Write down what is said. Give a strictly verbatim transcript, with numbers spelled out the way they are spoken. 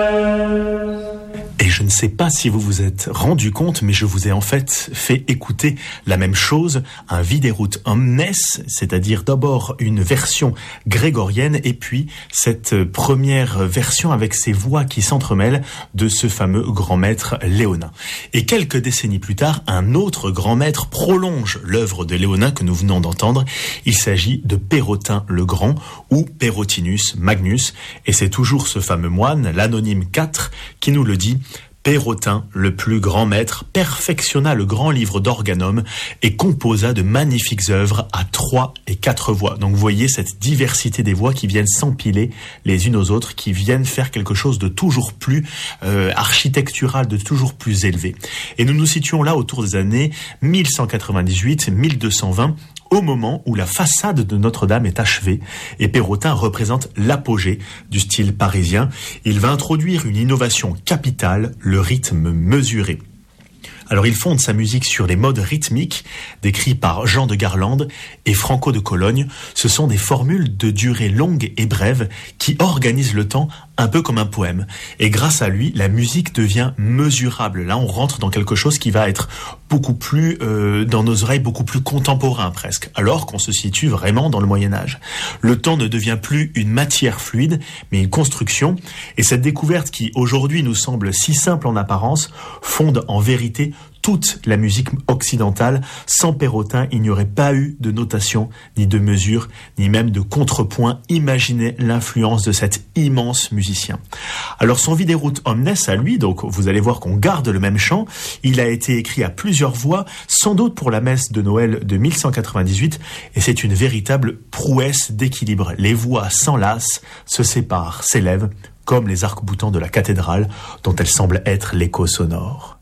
Et je ne sais pas si vous vous êtes rendu compte, mais je vous ai en fait fait écouter la même chose, un Viderunt Omnes, c'est-à-dire d'abord une version grégorienne et puis cette première version avec ces voix qui s'entremêlent de ce fameux grand maître léonin. Et quelques décennies plus tard, un autre grand maître prolonge l'œuvre de Léonin que nous venons d'entendre. Il s'agit de Pérotin le Grand ou Pérotinus Magnus, et c'est toujours ce fameux moine, l'anonyme quatre, qui nous le dit. Pérotin, le plus grand maître, perfectionna le grand livre d'Organum et composa de magnifiques œuvres à trois et quatre voix. Donc vous voyez cette diversité des voix qui viennent s'empiler les unes aux autres, qui viennent faire quelque chose de toujours plus euh, architectural, de toujours plus élevé. Et nous nous situons là autour des années mille cent quatre-vingt-dix-huit à mille deux cent vingt, au moment où la façade de Notre-Dame est achevée, et Pérotin représente l'apogée du style parisien. Il va introduire une innovation capitale, le rythme mesuré. Alors il fonde sa musique sur les modes rythmiques décrits par Jean de Garlande et Franco de Cologne. Ce sont des formules de durée longue et brève qui organisent le temps un peu comme un poème. Et grâce à lui, la musique devient mesurable. Là, on rentre dans quelque chose qui va être beaucoup plus, euh, dans nos oreilles, beaucoup plus contemporain presque, alors qu'on se situe vraiment dans le Moyen-Âge. Le temps ne devient plus une matière fluide, mais une construction. Et cette découverte qui, aujourd'hui, nous semble si simple en apparence, fonde en vérité toute la musique occidentale. Sans Pérotin, il n'y aurait pas eu de notation, ni de mesure, ni même de contrepoint. Imaginez l'influence de cet immense musicien. Alors son Viderunt Omnes à lui, donc vous allez voir qu'on garde le même chant, il a été écrit à plusieurs voix, sans doute pour la messe de Noël de mille cent quatre-vingt-dix-huit, et c'est une véritable prouesse d'équilibre. Les voix s'enlacent, se séparent, s'élèvent, comme les arcs-boutants de la cathédrale, dont elles semblent être l'écho sonore.